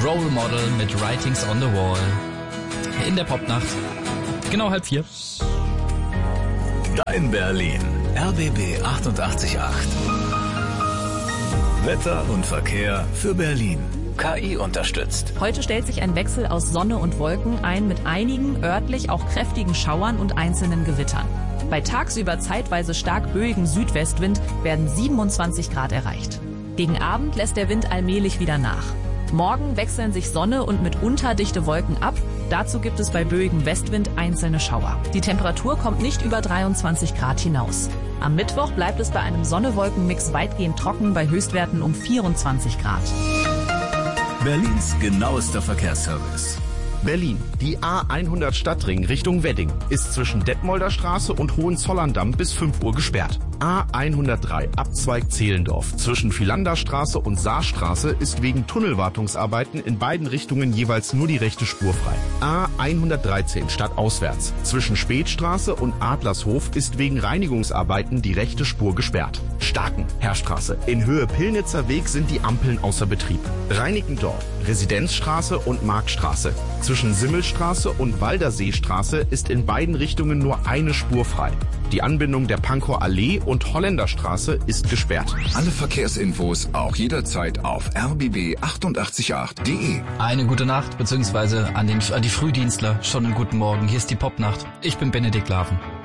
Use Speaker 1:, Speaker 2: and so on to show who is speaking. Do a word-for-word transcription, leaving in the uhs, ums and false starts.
Speaker 1: Role Model mit Writings on the Wall. In der Popnacht. Genau halb vier.
Speaker 2: Dein Berlin. R B B achtundachtzig Komma acht. Wetter und Verkehr für Berlin. K I unterstützt.
Speaker 3: Heute stellt sich ein Wechsel aus Sonne und Wolken ein mit einigen örtlich auch kräftigen Schauern und einzelnen Gewittern. Bei tagsüber zeitweise stark böigem Südwestwind werden siebenundzwanzig Grad erreicht. Gegen Abend lässt der Wind allmählich wieder nach. Morgen wechseln sich Sonne und mitunter dichte Wolken ab. Dazu gibt es bei böigem Westwind einzelne Schauer. Die Temperatur kommt nicht über dreiundzwanzig Grad hinaus. Am Mittwoch bleibt es bei einem Sonne-Wolken-Mix weitgehend trocken bei Höchstwerten um vierundzwanzig Grad.
Speaker 2: Berlins genauester Verkehrsservice.
Speaker 4: Berlin. Die A hundert Stadtring Richtung Wedding ist zwischen Detmolder Straße und Hohenzollern-Damm bis fünf Uhr gesperrt. A hundertdrei Abzweig Zehlendorf zwischen Philanderstraße und Saarstraße ist wegen Tunnelwartungsarbeiten in beiden Richtungen jeweils nur die rechte Spur frei. A hundertdreizehn stadtauswärts zwischen Spätstraße und Adlershof ist wegen Reinigungsarbeiten die rechte Spur gesperrt. Starken Heerstraße in Höhe Pillnitzer Weg sind die Ampeln außer Betrieb. Reinickendorf, Residenzstraße und Marktstraße zwischen Simmelstraße und Walderseestraße ist in beiden Richtungen nur eine Spur frei. Die Anbindung der Pankower Allee und Holländerstraße ist gesperrt.
Speaker 5: Alle Verkehrsinfos auch jederzeit auf r b b achtundachtzig Komma acht punkt de.
Speaker 1: Eine gute Nacht, beziehungsweise an, den, an die Frühdienstler schon einen guten Morgen. Hier ist die Popnacht. Ich bin Benedikt Laven.